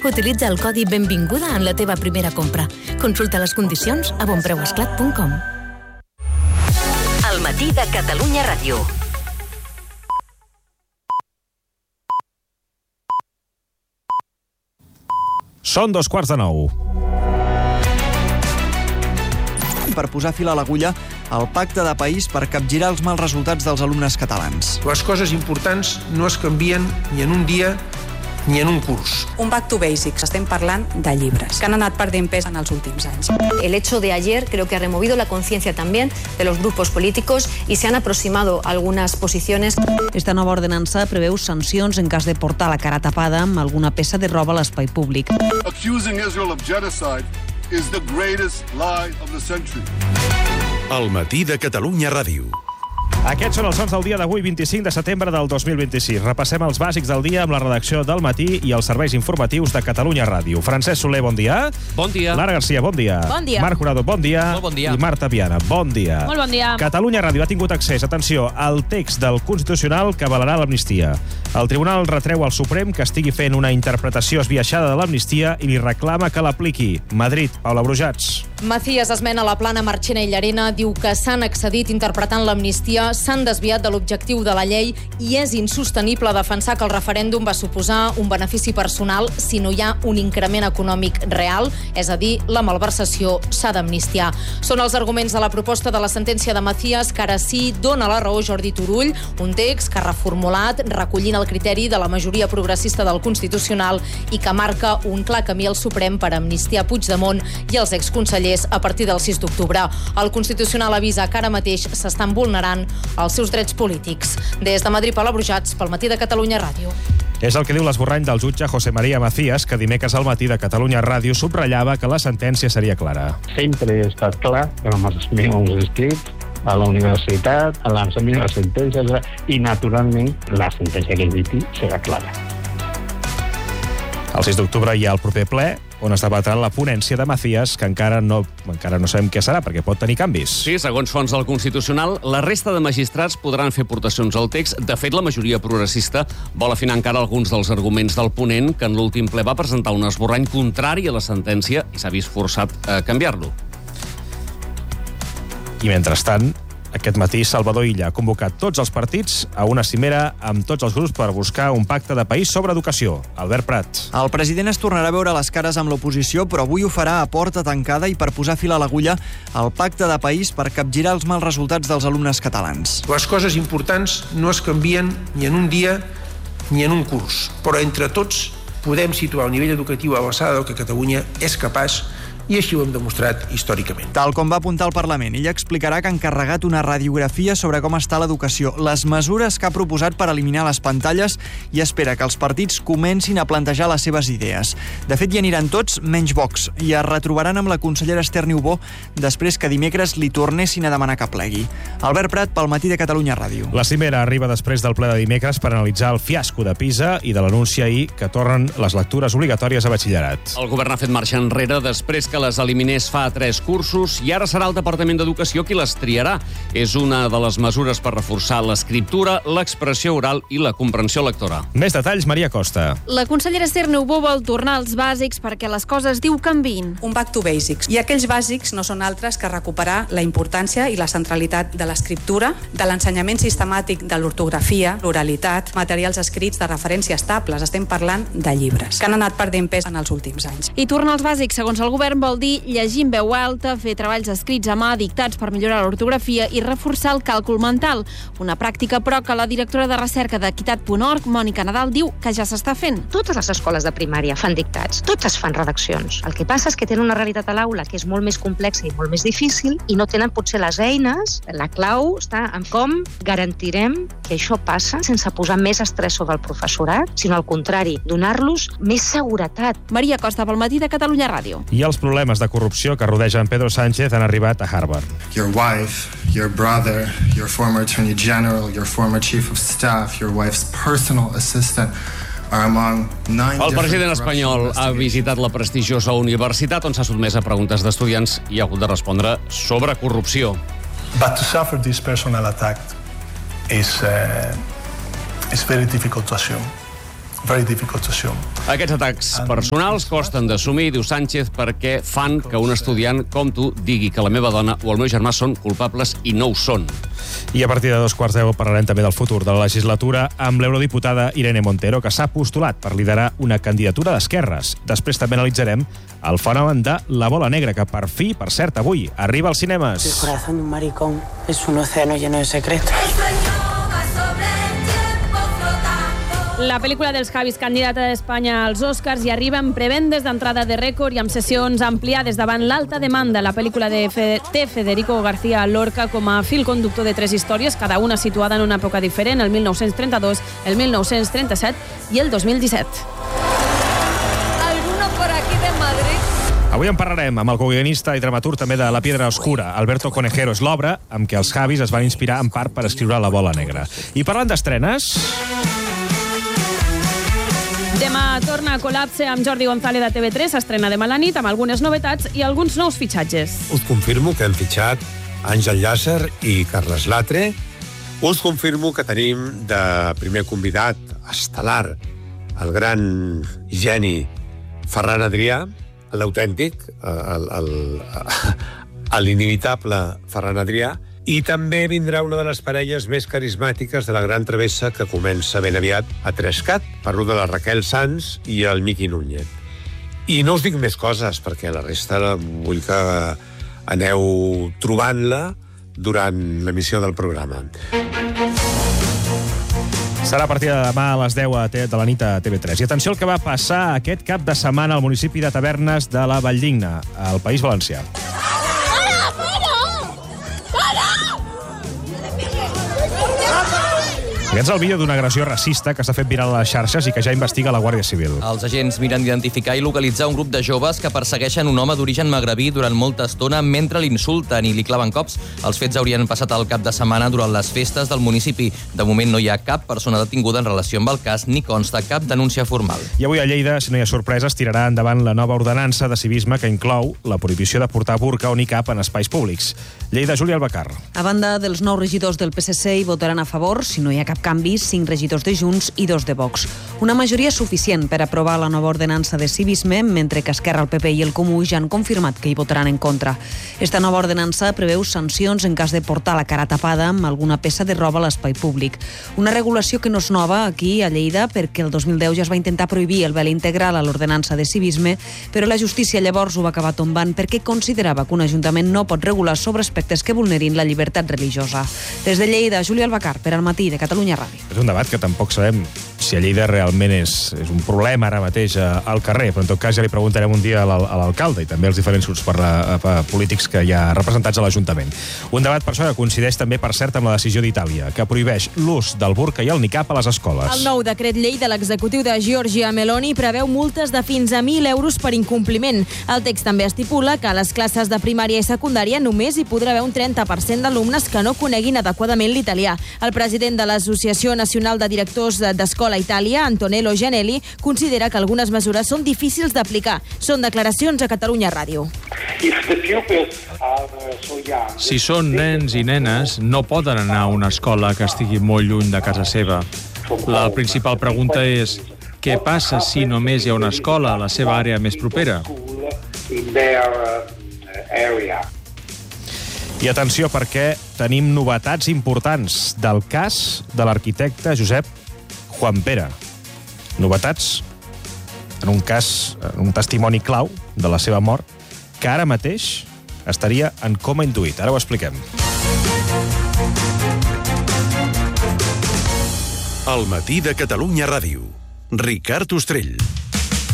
Utilitza el codi BENVINGUDA en la teva primera compra. Consulta les condicions a bonpreuesclat.com. El matí de Catalunya Ràdio. Són 8:45. Per posar fil a l'agulla el pacte de país per capgirar els mals resultats dels alumnes catalans. Les coses importants no es canvien ni en un dia ni en un curs. Un back to basics. Estem parlant de llibres, que han anat perdent pes en els últims anys. El hecho de ayer creo que ha removido la conciencia también de los grupos políticos y se han aproximado algunas posiciones. Esta nova ordenança preveu sancions en cas de portar la cara tapada amb alguna peça de roba a l'espai públic. Accusing Israel of genocide is the greatest lie of the century. El matí de Catalunya Ràdio. Aquests són els sons del dia d'avui, 25 de setembre del 2026. Repassem els bàsics del dia amb la redacció del Matí i els serveis informatius de Catalunya Ràdio. Francesc Soler, bon dia. Bon dia. Lara Garcia, bon dia. Bon dia. Marc Jurado, bon dia. Molt bon dia. I Marta Viana, bon dia. Molt bon dia. Catalunya Ràdio ha tingut accés, atenció, al text del Constitucional que avalarà l'amnistia. El Tribunal retreu al Suprem que estigui fent una interpretació esbiaixada de l'amnistia i li reclama que l'apliqui. Madrid, Paula Brujats. Macías esmena la plana Marchena i Llarena, diu que s'han excedit interpretant l'amnistia, s'han desviat de l'objectiu de la llei i és insostenible defensar que el referèndum va suposar un benefici personal si no hi ha un increment econòmic real, és a dir, la malversació s'ha d'amnistiar. Són els arguments de la proposta de la sentència de Macías que ara sí dona la raó Jordi Turull, un text que ha reformulat recollint el criteri de la majoria progressista del Constitucional i que marca un clar camí al Suprem per amnistiar Puigdemont i els exconsellers a partir del 6 d'octubre. El Constitucional avisa que ara mateix s'estan vulnerant els seus drets polítics. Des de Madrid, Paula Brujats, pel Matí de Catalunya Ràdio. És el que diu l'esborrany del jutge José María Macías, que dimecres al Matí de Catalunya Ràdio subratllava que la sentència seria clara. Sempre he estat clar amb els meus escrits a la universitat, a l'ensenyament de la sentència, i naturalment la sentència que emiti serà clara. El 6 d'octubre hi ha el proper ple, on es debatrà la ponència de Macías, que encara no sabem què serà, perquè pot tenir canvis. Sí, segons fonts del Constitucional, la resta de magistrats podran fer aportacions al text. De fet, la majoria progressista vol afinar encara alguns dels arguments del ponent, que en l'últim ple va presentar un esborrany contrari a la sentència i s'ha vist forçat a canviar-lo. I mentrestant, aquest matí Salvador Illa ha convocat tots els partits a una cimera amb tots els grups per buscar un pacte de país sobre educació. Albert Prat. El president es tornarà a veure les cares amb l'oposició, però avui ho farà a porta tancada i per posar fil a l'agulla al pacte de país per capgirar els mals resultats dels alumnes catalans. Les coses importants no es canvien ni en un dia ni en un curs, però entre tots podem situar el nivell educatiu a l'alçada del que Catalunya és capaç i així ho hem demostrat històricament. Tal com va apuntar el Parlament, ella explicarà que ha encarregat una radiografia sobre com està l'educació, les mesures que ha proposat per eliminar les pantalles i espera que els partits comencin a plantejar les seves idees. De fet, hi aniran tots menys Vox i es retrobaran amb la consellera Esther Niubó després que dimecres li tornessin a demanar que plegui. Albert Prat, pel Matí de Catalunya Ràdio. La cimera arriba després del ple de dimecres per analitzar el fiasco de PISA i de l'anunci ahir que tornen les lectures obligatòries a batxillerat. El govern ha fet marxa enrere després que les eliminés fa 3 cursos i ara serà el Departament d'Educació qui les triarà. És una de les mesures per reforçar l'escriptura, l'expressió oral i la comprensió lectora. Més detalls, Maria Costa. La consellera Esther Niubó vol tornar als bàsics perquè les coses, diu, canviïn. Un back to basics. I aquells bàsics no són altres que recuperar la importància i la centralitat de l'escriptura, de l'ensenyament sistemàtic de l'ortografia, l'oralitat, materials escrits de referència estables. Estem parlant de llibres, que han anat perdent pes en els últims anys. I tornar als bàsics, segons el govern, vol dir llegir en veu alta, fer treballs escrits a mà dictats per millorar l'ortografia i reforçar el càlcul mental. Una pràctica, però, que la directora de recerca d'Equitat.org, Mònica Nadal, diu que ja s'està fent. Totes les escoles de primària fan dictats, totes fan redaccions. El que passa és que tenen una realitat a l'aula que és molt més complexa i molt més difícil i no tenen potser les eines. La clau està en com garantirem que això passa sense posar més estrès sobre el professorat, sinó al contrari, donar-los més seguretat. Maria Costa, pel Matí de Catalunya Ràdio. I els problemes de corrupció que rodegen Pedro Sánchez han arribat a Harvard. Your wife, your brother, your former attorney general, your former chief of staff, your wife's personal assistant are among 9 El president espanyol ha visitat la prestigiosa universitat on s'ha sotmès a preguntes d'estudiants i ha hagut de respondre sobre corrupció. But to suffer this personal attack is very difficult to assume. very difficult to assume. Aquests atacs personals costen d'assumir, diu Sánchez, perquè fan que un estudiant com tu digui que la meva dona o el meu germà són culpables i no ho són. I a partir de 2:15 parlarem també del futur de la legislatura amb l'eurodiputada Irene Montero, que s'ha postulat per liderar una candidatura d'esquerres. Després també analitzarem el fenomen de La bola negra, que per fi, per cert, avui arriba als cinemes. El corazón de un maricón es un océano lleno de secretos. La pel·lícula dels Javis, candidata d'Espanya als Oscars, i arriba en prevendes d'entrada de rècord i amb sessions ampliades davant l'alta demanda. La pel·lícula té Federico García Lorca com a fil conductor de 3 històries, cada una situada en una època diferent, el 1932, el 1937 i el 2017. ¿Alguno por aquí de Madrid? Avui en parlarem amb el co-guionista i dramaturg també de La piedra oscura, Alberto Conejero. És l'obra amb què els Javis es van inspirar en part per escriure La bola negra. I parlant d'estrenes... Demà torna a Col·lapse amb Jordi González de TV3, s'estrena demà a la nit amb algunes novetats i alguns nous fitxatges. Us confirmo que hem fitxat Àngel Llàcer i Carles Latre. Us confirmo que tenim de primer convidat estel·lar el gran geni Ferran Adrià, l'autèntic, l'inimitable Ferran Adrià, i també vindrà una de les parelles més carismàtiques de la gran travessa que comença ben aviat a Trescat. Parlo de la Raquel Sanz i el Miqui Núñez. I no us dic més coses, perquè la resta vull que aneu trobant-la durant l'emissió del programa. Serà a partir de demà a les 10 de la nit a TV3. I atenció al que va passar aquest cap de setmana al municipi de Tavernes de la Valldigna, al País Valencià. Aquest és el vídeo d'una agressió racista que s'ha fet viral a les xarxes i que ja investiga la Guàrdia Civil. Els agents miren d'identificar i localitzar un grup de joves que persegueixen un home d'origen magrebí durant molta estona mentre l'insulten i li claven cops. Els fets haurien passat el cap de setmana durant les festes del municipi. De moment no hi ha cap persona detinguda en relació amb el cas ni consta cap denúncia formal. I avui a Lleida, si no hi ha sorpreses, tirarà endavant la nova ordenança de civisme que inclou la prohibició de portar burca o nicab en espais públics. Lleida, Júlia Albacar. A banda dels 9 regidors del PSC hi votaran a favor, si no hi ha cap canvi, 5 regidors de Junts i 2 de Vox. Una majoria suficient per aprovar la nova ordenança de civisme, mentre que Esquerra, el PP i el Comú ja han confirmat que hi votaran en contra. Esta nova ordenança preveu sancions en cas de portar la cara tapada amb alguna peça de roba a l'espai públic. Una regulació que no és nova aquí a Lleida, perquè el 2010 ja es va intentar prohibir el vel integral a l'ordenança de civisme, però la justícia llavors ho va acabar tombant perquè considerava que un ajuntament no pot regular sobre aspectes que vulnerin la llibertat religiosa. Des de Lleida, Júlia Albacar, per al Matí de Catalunya Ràdio. És un debat que tampoc sabem si a Lleida realment és un problema ara mateix al carrer, però en tot cas ja li preguntarem un dia a l'alcalde i també als diferents grups polítics que hi ha representats a l'Ajuntament. Un debat, per això, que coincideix també, per cert, amb la decisió d'Itàlia, que prohibeix l'ús del burca i el nicab a les escoles. El nou decret llei de l'executiu de Giorgia Meloni preveu multes de fins a 1.000 euros per incompliment. El text també estipula que a les classes de primària i secundària només hi podrà haver un 30% d'alumnes que no coneguin adequadament l'italià. El president de l'Associació Nacional de Directors d'Escola Itàlia, Antonello Gianelli, considera que algunes mesures són difícils d'aplicar. Són declaracions a Catalunya Ràdio. Si són nens i nenes, no poden anar a una escola que estigui molt lluny de casa seva. La principal pregunta és: què passa si només hi ha una escola a la seva àrea més propera? I atenció, perquè tenim novetats importants del cas de l'arquitecte Josep Juan Pere. Novetats en un cas, en un testimoni clau de la seva mort, que ara mateix estaria en coma induït. Ara ho expliquem. El Matí de Catalunya Ràdio. Ricard Ostrell.